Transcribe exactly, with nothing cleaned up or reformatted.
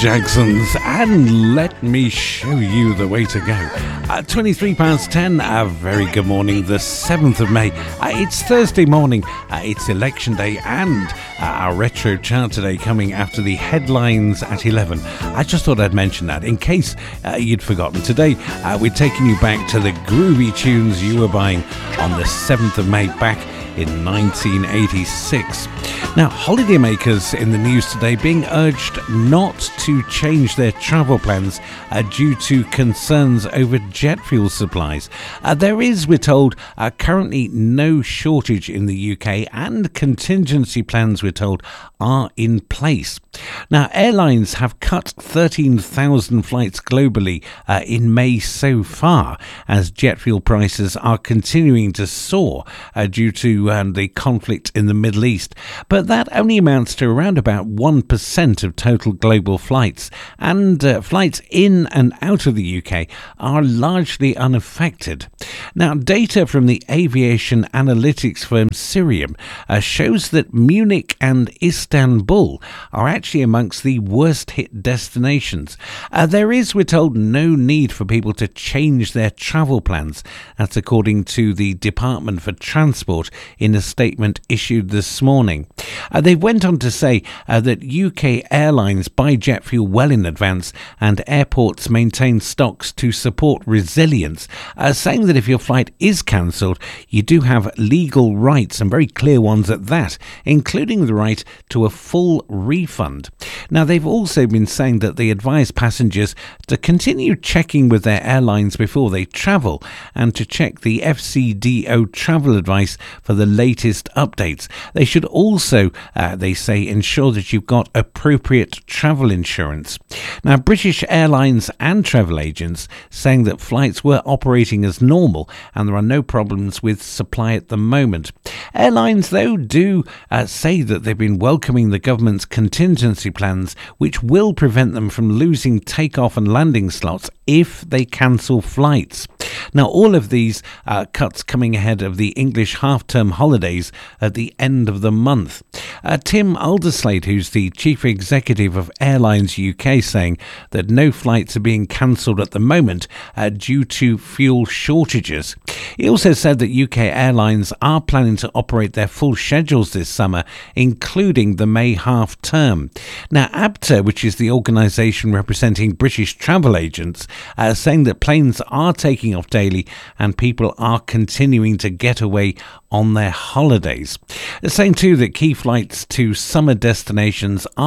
Jacksons, and let me show you the way to go. Uh, twenty-three past ten, a very good morning, the seventh of May. Uh, it's Thursday morning, uh, it's election day, and uh, our retro chart today coming after the headlines at eleven. I just thought I'd mention that in case uh, you'd forgotten. Today, uh, we're taking you back to the groovy tunes you were buying on the seventh of May back in nineteen eighty-six. Now, holidaymakers in the news today being urged not to change their travel plans uh, due to concerns over jet fuel supplies. Uh, there is, we're told, uh, currently no shortage in the U K, and contingency plans, we're told, are in place. Now, airlines have cut thirteen thousand flights globally uh, in May so far, as jet fuel prices are continuing to soar uh, due to uh, the conflict in the Middle East. But that only amounts to around about one percent of total global flights, and uh, flights in and out of the U K are largely unaffected. Now, data from the aviation analytics firm Cirium uh, shows that Munich and Istanbul are actually amongst the worst hit destinations. Uh, there is, we're told, no need for people to change their travel plans. That's according to the Department for Transport in a statement issued this morning. Uh, they went on to say uh, that U K airlines buy jet fuel well in advance, and airports maintain stocks to support resilience, uh, saying that if your flight is cancelled, you do have legal rights, and very clear ones at that, including the right to a full refund. Now, they've also been saying that they advise passengers to continue checking with their airlines before they travel, and to check the F C D O travel advice for the latest updates. They should also, uh, they say, ensure that you've got appropriate travel insurance. Now, British Airlines and travel agents saying that flights were operating as normal and there are no problems with supply at the moment. Airlines, though, do uh, say that they've been welcoming the government's contingency plans, which will prevent them from losing takeoff and landing slots if they cancel flights. Now, all of these uh, cuts coming ahead of the English half-term holidays at the end of the month. Uh, Tim Alderslade, who's the chief executive of Airlines U K, saying that no flights are being cancelled at the moment uh, due to fuel shortages. He also said that U K airlines are planning to operate their full schedules this summer, including the May half-term. Now, ABTA, which is the organisation representing British travel agents, uh, saying that planes are taking off daily and people are continuing to get away on their holidays. They're saying too that key flights to summer destinations are